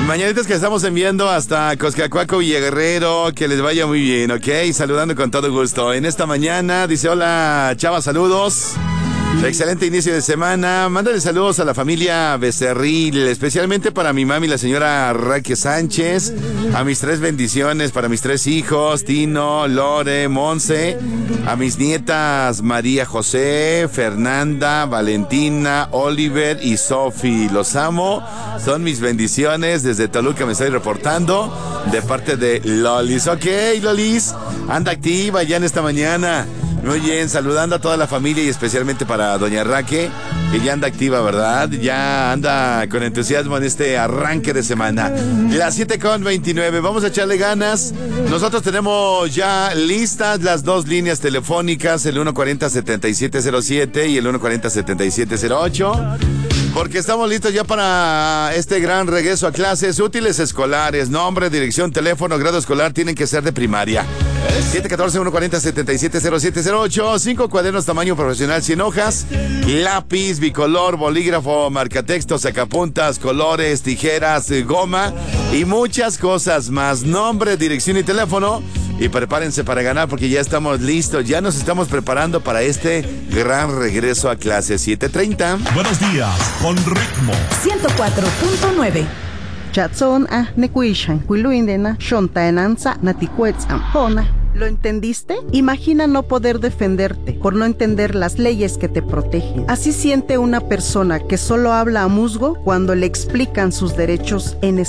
Mañanitas que estamos enviando hasta Coscacuaco, Villaguerrero, que les vaya muy bien, ¿ok? Saludando con todo gusto. En esta mañana dice, hola, Chava, saludos. Excelente inicio de semana. Mándale saludos a la familia Becerril, especialmente para mi mami, la señora Raque Sánchez. A mis 3 bendiciones para mis 3 hijos, Tino, Lore, Monse. A mis nietas María José, Fernanda, Valentina, Oliver y Sofi. Los amo. Son mis bendiciones. Desde Toluca me estoy reportando de parte de Lolis. Ok, Lolis, anda activa ya en esta mañana. Muy bien, saludando a toda la familia y especialmente para doña Raque, que ya anda activa, ¿verdad? Ya anda con entusiasmo en este arranque de semana. Las 7:29, vamos a echarle ganas. Nosotros tenemos ya listas las 2 líneas telefónicas, el 140-7707 y el 140-7708. Porque estamos listos ya para este gran regreso a clases. Útiles escolares, nombre, dirección, teléfono, grado escolar tienen que ser de primaria. 714-140-770708. 5 cuadernos tamaño profesional, 100 hojas. Lápiz, bicolor, bolígrafo, marcatextos, sacapuntas, colores, tijeras, goma y muchas cosas más. Nombre, dirección y teléfono. Y prepárense para ganar porque ya estamos listos. Ya nos estamos preparando para este gran regreso a clases. 7:30. Buenos días, con ritmo. 104.9. Chatson nekuishan kuiluindena shontaenanza natikuetzam hona. ¿Lo entendiste? Imagina no poder defenderte por no entender las leyes que te protegen. Así siente una persona que solo habla a musgo cuando le explican sus derechos en